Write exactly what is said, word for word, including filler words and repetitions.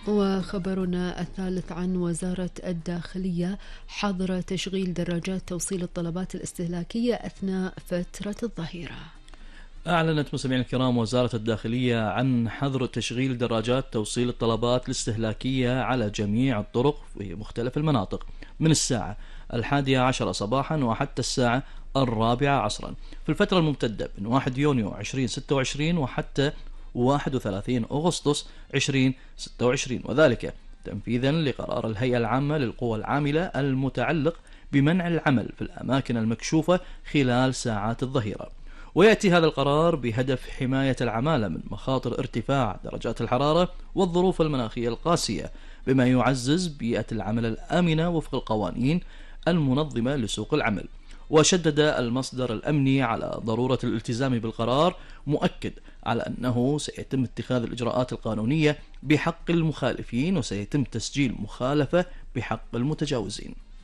وخبرنا الثالث عن وزارة الداخلية حظر تشغيل دراجات توصيل الطلبات الاستهلاكية أثناء فترة الظهيرة. أعلنت مستمعينا الكرام وزارة الداخلية عن حظر تشغيل دراجات توصيل الطلبات الاستهلاكية على جميع الطرق في مختلف المناطق من الساعة الحادية عشرة صباحا وحتى الساعة الرابعة عصرا في الفترة الممتدة من واحد يونيو ألفين وستة وعشرين وحتى واحد وثلاثين أغسطس ألفين وستة وعشرين، وذلك تنفيذا لقرار الهيئة العامة للقوى العاملة المتعلق بمنع العمل في الأماكن المكشوفة خلال ساعات الظهيرة. ويأتي هذا القرار بهدف حماية العمالة من مخاطر ارتفاع درجات الحرارة والظروف المناخية القاسية، بما يعزز بيئة العمل الآمنة وفق القوانين المنظمة لسوق العمل. وشدد المصدر الأمني على ضرورة الالتزام بالقرار، مؤكد على أنه سيتم اتخاذ الإجراءات القانونية بحق المخالفين وسيتم تسجيل مخالفة بحق المتجاوزين.